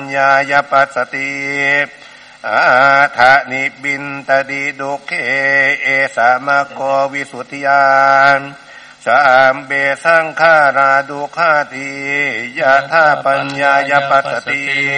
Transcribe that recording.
ญายปัสสติอาทานิบินตดิดุเคเอสามะโกวิสุทธิยานสามเบสังขาราดุขาติยะธาปัญญายปัสสติ